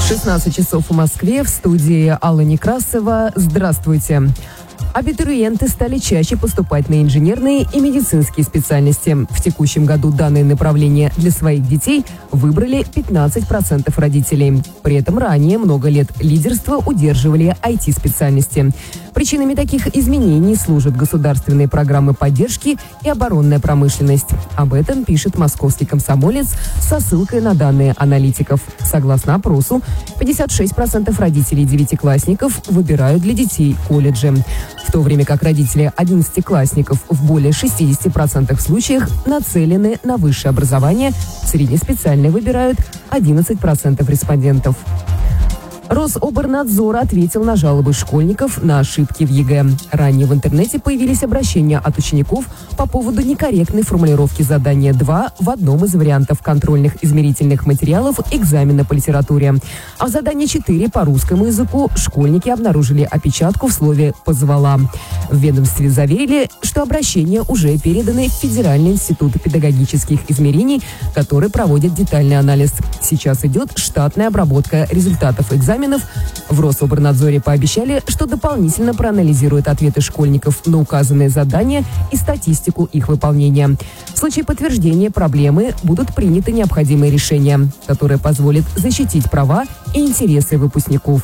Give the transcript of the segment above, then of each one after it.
16 часов в Москве, в студии Алла Некрасова. Здравствуйте. Абитуриенты стали чаще поступать на инженерные и медицинские специальности. В текущем году данные направления для своих детей выбрали 15% родителей. При этом ранее много лет лидерство удерживали IT-специальности. Причинами таких изменений служат государственные программы поддержки и оборонная промышленность. Об этом пишет «Московский комсомолец» со ссылкой на данные аналитиков. Согласно опросу, 56% родителей девятиклассников выбирают для детей колледжи. В то время как родители 11-классников в более 60% случаях нацелены на высшее образование, среднеспециальное выбирают 11% респондентов. Рособорнадзор ответил на жалобы школьников на ошибки в ЕГЭ. Ранее в интернете появились обращения от учеников по поводу некорректной формулировки задания 2 в одном из вариантов контрольных измерительных материалов экзамена по литературе. А в задании 4 по русскому языку школьники обнаружили опечатку в слове «позвала». В ведомстве заверили, что обращения уже переданы в Федеральный институт педагогических измерений, который проводит детальный анализ. Сейчас идет штатная обработка результатов экзамена. В Рособорнадзоре пообещали, что дополнительно проанализируют ответы школьников на указанные задания и статистику их выполнения. В случае подтверждения проблемы будут приняты необходимые решения, которые позволят защитить права и интересы выпускников.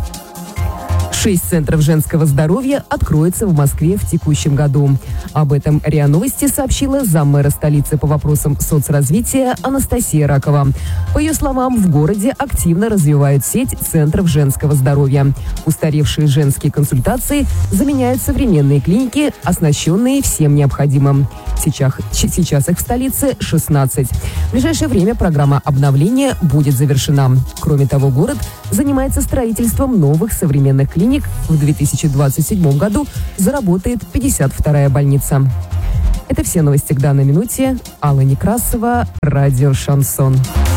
6 центров женского здоровья откроется в Москве в текущем году. Об этом РИА Новости сообщила заммэра столицы по вопросам соцразвития Анастасия Ракова. По ее словам, в городе активно развивают сеть центров женского здоровья. Устаревшие женские консультации заменяют современные клиники, оснащенные всем необходимым. Сейчас их в столице 16. В ближайшее время программа обновления будет завершена. Кроме того, город занимается строительством новых современных клиник. В 2027 году заработает 52-я больница. Это все новости к данной минуте. Алла Некрасова, радио «Шансон».